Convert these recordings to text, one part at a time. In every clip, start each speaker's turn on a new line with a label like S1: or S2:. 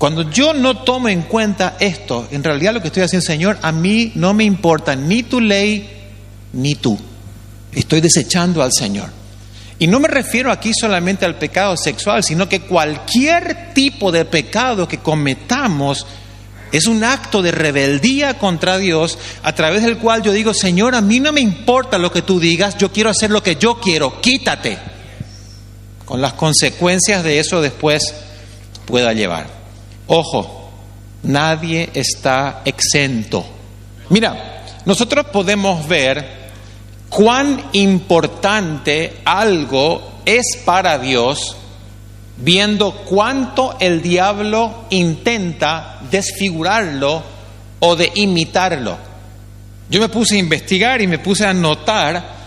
S1: Cuando yo no tomo en cuenta esto, en realidad lo que estoy haciendo, Señor, a mí no me importa ni tu ley ni tú. Estoy desechando al Señor. Y no me refiero aquí solamente al pecado sexual, sino que cualquier tipo de pecado que cometamos es un acto de rebeldía contra Dios, a través del cual yo digo, Señor, a mí no me importa lo que tú digas, yo quiero hacer lo que yo quiero, quítate. Con las consecuencias de eso después pueda llevar. Ojo, nadie está exento. Mira, nosotros podemos ver cuán importante algo es para Dios viendo cuánto el diablo intenta desfigurarlo o de imitarlo. Yo me puse a investigar y me puse a notar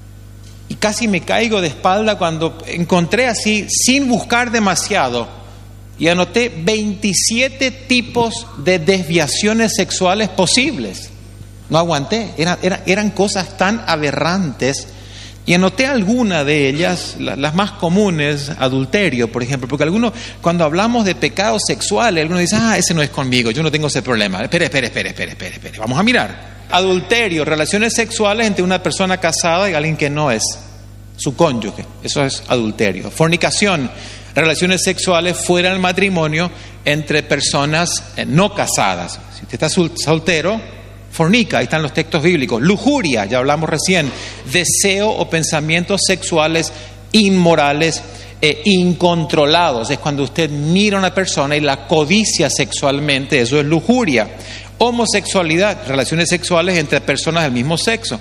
S1: y casi me caigo de espalda cuando encontré así, sin buscar demasiado, y anoté 27 tipos de desviaciones sexuales posibles. No aguanté, eran cosas tan aberrantes. Y anoté algunas de ellas, las más comunes, adulterio, por ejemplo, porque algunos, cuando hablamos de pecados sexuales, algunos dicen, ese no es conmigo, yo no tengo ese problema. Espere, vamos a mirar. Adulterio, relaciones sexuales entre una persona casada y alguien que no es su cónyuge, eso es adulterio. Fornicación, relaciones sexuales fuera del matrimonio entre personas no casadas. Si usted está soltero, fornica, ahí están los textos bíblicos. Lujuria, ya hablamos recién. Deseo o pensamientos sexuales inmorales e incontrolados. Es cuando usted mira a una persona y la codicia sexualmente, eso es lujuria. Homosexualidad, relaciones sexuales entre personas del mismo sexo.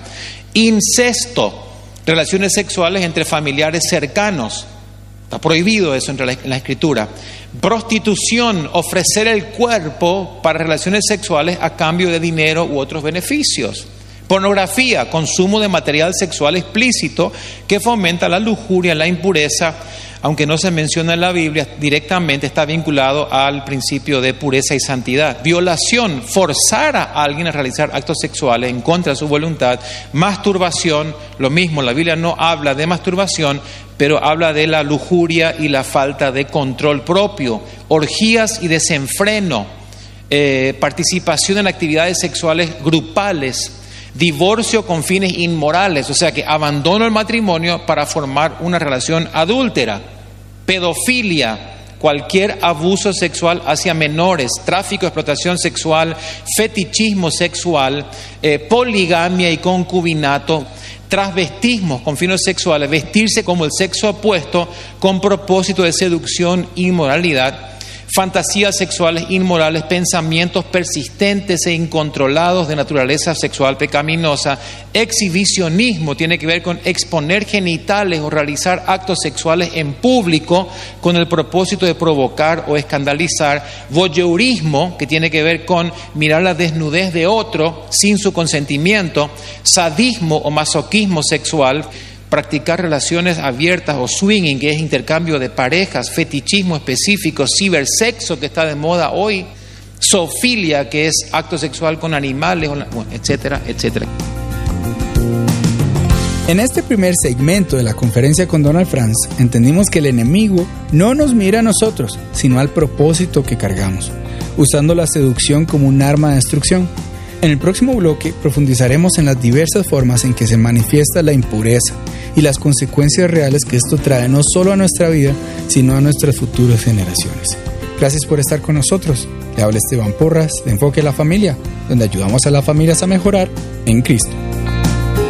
S1: Incesto, relaciones sexuales entre familiares cercanos. Está prohibido eso en la Escritura. Prostitución, ofrecer el cuerpo para relaciones sexuales a cambio de dinero u otros beneficios. Pornografía, consumo de material sexual explícito que fomenta la lujuria, la impureza, aunque no se menciona en la Biblia, directamente está vinculado al principio de pureza y santidad. Violación, forzar a alguien a realizar actos sexuales en contra de su voluntad. Masturbación, lo mismo, la Biblia no habla de masturbación, pero habla de la lujuria y la falta de control propio. Orgías y desenfreno, participación en actividades sexuales grupales. Divorcio con fines inmorales, o sea que abandono el matrimonio para formar una relación adúltera. Pedofilia, cualquier abuso sexual hacia menores, tráfico, explotación sexual, fetichismo sexual, poligamia y concubinato. Transvestismo con fines sexuales, vestirse como el sexo opuesto con propósito de seducción, inmoralidad. Fantasías sexuales inmorales, pensamientos persistentes e incontrolados de naturaleza sexual pecaminosa. Exhibicionismo tiene que ver con exponer genitales o realizar actos sexuales en público con el propósito de provocar o escandalizar. Voyeurismo, que tiene que ver con mirar la desnudez de otro sin su consentimiento. Sadismo o masoquismo sexual, practicar relaciones abiertas o swinging, que es intercambio de parejas, fetichismo específico, cibersexo, que está de moda hoy, zoofilia, que es acto sexual con animales, etcétera, etcétera.
S2: En este primer segmento de la conferencia con Donald Franz, entendimos que el enemigo no nos mira a nosotros, sino al propósito que cargamos, usando la seducción como un arma de destrucción. En el próximo bloque profundizaremos en las diversas formas en que se manifiesta la impureza y las consecuencias reales que esto trae no solo a nuestra vida, sino a nuestras futuras generaciones. Gracias por estar con nosotros. Le habla Esteban Porras de Enfoque a la Familia, donde ayudamos a las familias a mejorar en Cristo.